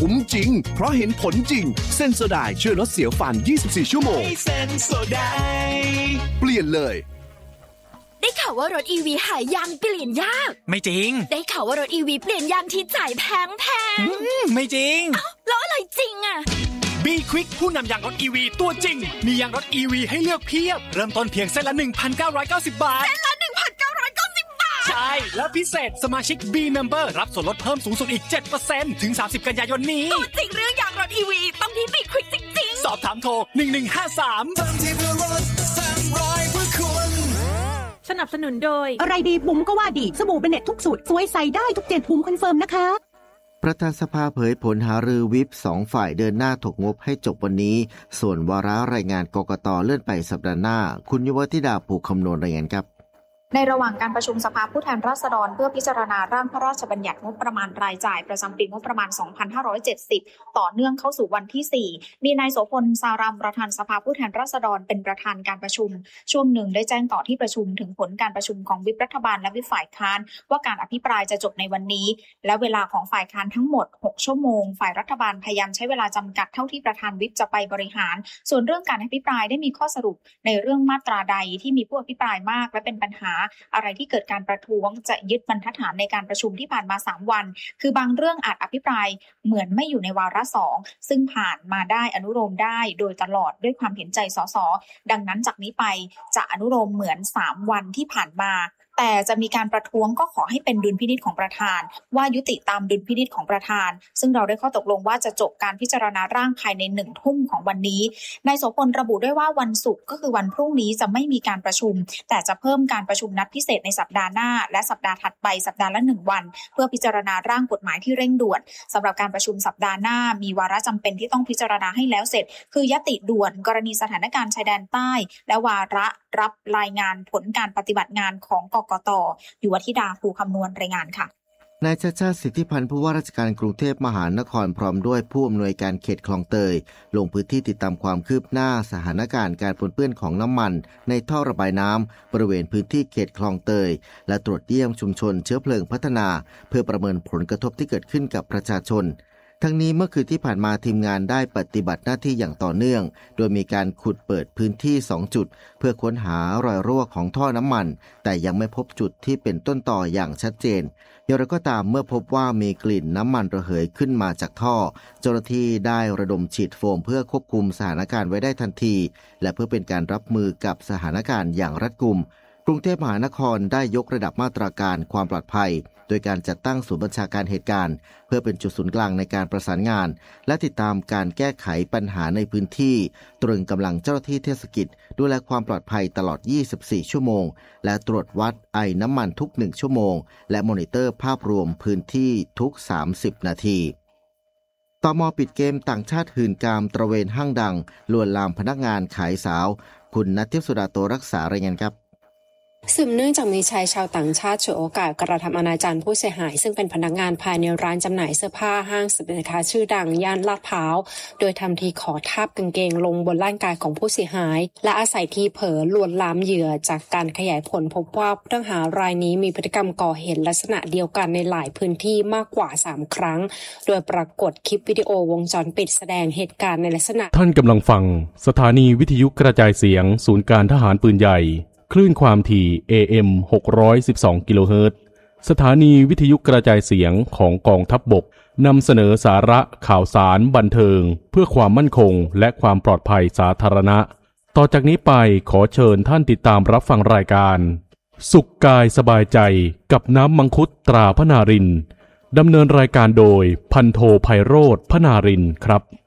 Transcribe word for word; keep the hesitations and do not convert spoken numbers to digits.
คุ้มจริงเพราะเห็นผลจริงเซนโซไดช่วยลดเสียวฟันยี่สิบสี่ชั่วโมงเซนโซไดเปลี่ยนเลยได้ข่าวว่ารถ อี วี หายางเปลี่ยนยากไม่จริงได้ข่าวว่ารถ อี วี เปลี่ยนยางที่จ่ายแพงแพงไม่จริงเอ้าแล้วอะไรจริงอ่ะ B Quick ผู้นำยางรถ อี วี ตัวจริงมียางรถ อี วี ให้เลือกเพียบเริ่มต้นเพียงเส้นละ หนึ่งพันเก้าร้อยเก้าสิบ บาทเส้นละ หนึ่งพันเก้าร้อยเก้าสิบ บาทใช่แล้วพิเศษสมาชิก B Member รับส่วนลดเพิ่มสูงสุดอีก เจ็ดเปอร์เซ็นต์ ถึงสามสิบกันยายนนี้ตัวจริงเรื่องยางรถ อี วี ต้องที่ B Quick จริงๆสอบถามโทรหนึ่งหนึ่งห้าสามเติมที่เพื่อรถสร้างรอยเพื่อคุณสนับสนุนโดยอะไรดีบุ๋มก็ว่าดีสบู่เบเน็ตทุกสูตรสวยใสได้ทุกเจ็ดบุ๋มคอนเฟิร์มนะคะประธานสภาเผยผลหารือวิปสองฝ่ายเดินหน้าถกงบให้จบวันนี้ส่วนวาระรายงานกกต.เลื่อนไปสัปดาห์หน้าคุณยุวธิดาผูกคำนวณรายงานครับในระหว่างการประชุมสภาผู้แทนราษฎรเพื่อพิจารณาร่างพระราชบัญญัติงบประมาณรายจ่ายประจำปีงบประมาณ สองพันห้าร้อยเจ็ดสิบ ต่อเนื่องเข้าสู่วันที่ สี่ มีนายโสพล สารามประธานสภาผู้แทนราษฎรเป็นประธานการประชุมช่วงหนึ่งได้แจ้งต่อที่ประชุมถึงผลการประชุมของวิปรัฐบาลและวิปฝ่ายค้านว่าการอภิปรายจะจบในวันนี้และเวลาของฝ่ายค้านทั้งหมดหกชั่วโมงฝ่ายรัฐบาลพยายามใช้เวลาจำกัดเท่าที่ประธานวิปจะไปบริหารส่วนเรื่องการอภิปรายได้มีข้อสรุปในเรื่องมาตราใดที่มีผู้อภิปรายมากและเป็นปัญหาอะไรที่เกิดการประท้วงจะยึดบรรทัดฐานในการประชุมที่ผ่านมาสามวันคือบางเรื่องอาจอภิปรายเหมือนไม่อยู่ในวาระสองซึ่งผ่านมาได้อนุโลมได้โดยตลอดด้วยความเห็นใจสสดังนั้นจากนี้ไปจะอนุโลมเหมือนสามวันที่ผ่านมาแต่จะมีการประท้วงก็ขอให้เป็นดุลพินิจของประธานว่ายุติตามดุลพินิจของประธานซึ่งเราได้ข้อตกลงว่าจะจบการพิจารณาร่างภายในหนึ่งทุ่มของวันนี้นายโสพลระบุด้วยว่าวันศุกร์ก็คือวันพรุ่งนี้จะไม่มีการประชุมแต่จะเพิ่มการประชุมนัดพิเศษในสัปดาห์หน้าและสัปดาห์ถัดไปสัปดาห์ละหนึ่งวันเพื่อพิจารณาร่างกฎหมายที่เร่งด่วนสำหรับการประชุมสัปดาห์หน้ามีวาระจำเป็นที่ต้องพิจารณาให้แล้วเสร็จคือยติด่วนกรณีสถานการณ์ชายแดนใต้และวาระรับรายงานผลการปฏิบัติงานของกกต.ยุวธิดาภูคำนวณรายงานค่ะนายชาติชาติสิทธิพันธ์ผู้ว่าราชการกรุงเทพมหานครพร้อมด้วยผู้อำนวยการเขตคลองเตยลงพื้นที่ติดตามความคืบหน้าสถานการณ์การปนเปื้อนของน้ำมันในท่อระบายน้ำบริเวณพื้นที่เขตคลองเตยและตรวจเยี่ยมชุมชนเชื้อเพลิงพัฒนาเพื่อประเมินผลกระทบที่เกิดขึ้นกับประชาชนทั้งนี้เมื่อคืนที่ผ่านมาทีมงานได้ปฏิบัติหน้าที่อย่างต่อเนื่องโดยมีการขุดเปิดพื้นที่สองจุดเพื่อค้นหารอยรั่วของท่อน้ำมันแต่ยังไม่พบจุดที่เป็นต้นต่ออย่างชัดเจนอย่างไรก็ตามเมื่อพบว่ามีกลิ่นน้ำมันระเหยขึ้นมาจากท่อเจ้าหน้าที่ได้ระดมฉีดโฟมเพื่อควบคุมสถานการณ์ไว้ได้ทันทีและเพื่อเป็นการรับมือกับสถานการณ์อย่างรัดกุมกรุงเทพมหานครได้ยกระดับมาตรการความปลอดภัยโดยการจัดตั้งศูนย์บัญชาการเหตุการณ์เพื่อเป็นจุดศูนย์กลางในการประสานงานและติดตามการแก้ไขปัญหาในพื้นที่ตรึงกำลังเจ้าหน้าที่เทศกิจดูแลความปลอดภัยตลอดยี่สิบสี่ชั่วโมงและตรวจวัดไอน้ำมันทุกหนึ่งชั่วโมงและมอนิเตอร์ภาพรวมพื้นที่ทุกสามสิบนาทีตม.ปิดเกมต่างชาติหื่นกามตระเวนห้างดังลวนลามพนักงานขายสาวคุณณัฐทิพย์สุดาโตรักษารายงานครับสืบเนื่องจากมีชายชาวต่างชาติฉวยโอกาสกระทำอนาจารผู้เสียหายซึ่งเป็นพนักงานภายในร้านจำหน่ายเสื้อผ้าห้างสรรพสินค้าชื่อดังย่านลาดพร้าวโดยทำทีขอทาบกางเกงลงบนร่างกายของผู้เสียหายและอาศัยทีเผลอลวนลามเหยื่อจากการขยายผลพบว่าผู้ต้องหารายนี้มีพฤติกรรมก่อเหตุลักษณะเดียวกันในหลายพื้นที่มากกว่าสามครั้งโดยปรากฏคลิปวิดีโอวงจรปิดแสดงเหตุการณ์ในลักษณะท่านกำลังฟังสถานีวิทยุกระจายเสียงศูนย์การทหารปืนใหญ่คลื่นความถี่ เอ เอ็ม หกร้อยสิบสอง กิโลเฮิรตซ์สถานีวิทยุกระจายเสียงของกองทัพบกนำเสนอสาระข่าวสารบันเทิงเพื่อความมั่นคงและความปลอดภัยสาธารณะต่อจากนี้ไปขอเชิญท่านติดตามรับฟังรายการสุขกายสบายใจกับน้ำมังคุดตราพนารินดำเนินรายการโดยพันโทไพโรจน์พนารินครับ